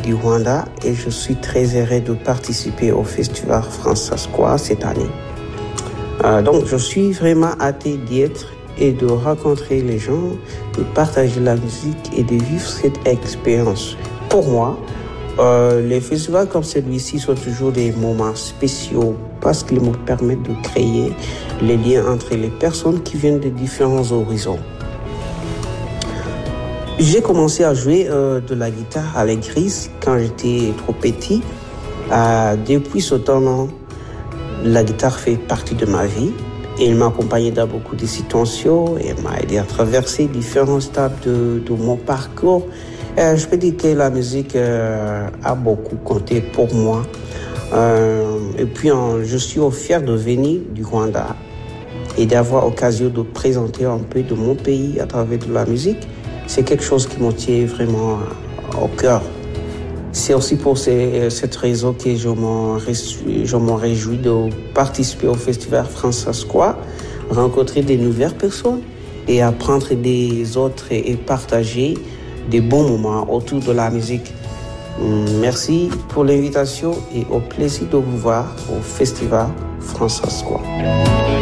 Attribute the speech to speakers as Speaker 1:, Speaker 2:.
Speaker 1: du Rwanda et je suis très heureux de participer au Festival Francescois cette année. Donc je suis vraiment hâté d'y être et de rencontrer les gens, de partager la musique et de vivre cette expérience. Pour moi, les festivals comme celui-ci sont toujours des moments spéciaux parce qu'ils me permettent de créer les liens entre les personnes qui viennent de différents horizons. J'ai commencé à jouer de la guitare à l'église quand j'étais trop petit. Depuis ce temps-là, la guitare fait partie de ma vie. Et il m'a accompagné dans beaucoup de situations et m'a aidé à traverser différents stades de mon parcours. Je peux dire que la musique a beaucoup compté pour moi. Et puis, je suis fier de venir du Rwanda et d'avoir l'occasion de présenter un peu de mon pays à travers de la musique. C'est quelque chose qui me tient vraiment au cœur. C'est aussi pour cette raison que je m'en réjouis de participer au Festival Francescois, rencontrer de nouvelles personnes et apprendre des autres et partager des bons moments autour de la musique. Merci pour l'invitation et au plaisir de vous voir au Festival Francescois.